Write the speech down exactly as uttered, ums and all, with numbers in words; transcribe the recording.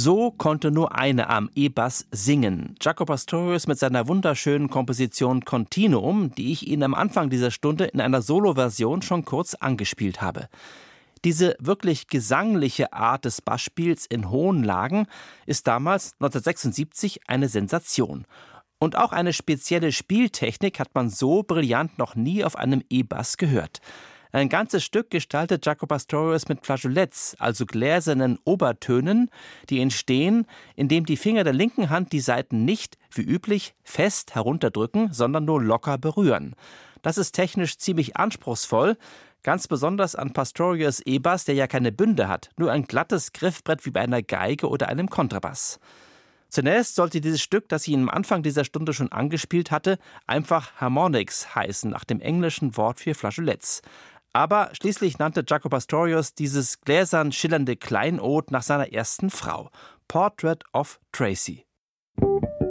So konnte nur eine am E-Bass singen. Jaco Pastorius mit seiner wunderschönen Komposition Continuum, die ich Ihnen am Anfang dieser Stunde in einer Soloversion schon kurz angespielt habe. Diese wirklich gesangliche Art des Bassspiels in hohen Lagen ist damals neunzehnhundertsechsundsiebzig eine Sensation. Und auch eine spezielle Spieltechnik hat man so brillant noch nie auf einem E-Bass gehört. Ein ganzes Stück gestaltet Jaco Pastorius mit Flageolets, also gläsernen Obertönen, die entstehen, indem die Finger der linken Hand die Saiten nicht, wie üblich, fest herunterdrücken, sondern nur locker berühren. Das ist technisch ziemlich anspruchsvoll, ganz besonders an Pastorius E-Bass, der ja keine Bünde hat, nur ein glattes Griffbrett wie bei einer Geige oder einem Kontrabass. Zunächst sollte dieses Stück, das ich Ihnen am Anfang dieser Stunde schon angespielt hatte, einfach Harmonics heißen, nach dem englischen Wort für Flageolets. Aber schließlich nannte Jaco Pastorius dieses gläsern schillernde Kleinod nach seiner ersten Frau, Portrait of Tracy.